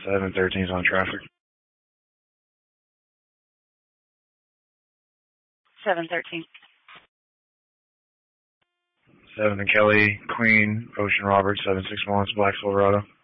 713's on traffic. 713. 7th and Kelly, Queen, Ocean Roberts, 761, Black Silverado.